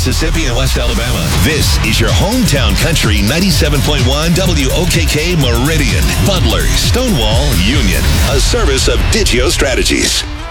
Mississippi and West Alabama. This is your hometown country 97.1 WOKK Meridian, Butler, Stonewall, Union. A service of Digio Strategies.